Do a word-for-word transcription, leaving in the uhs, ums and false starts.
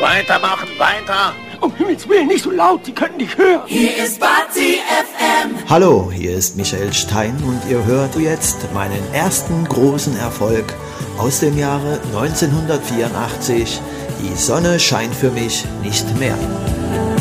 Weitermachen, weiter. Um Himmels Willen, nicht so laut, die können dich hören. Hier ist Party F M. Hallo, hier ist Michael Stein und ihr hört jetzt meinen ersten großen Erfolg aus dem Jahre neunzehnhundertvierundachtzig. Die Sonne scheint für mich nicht mehr.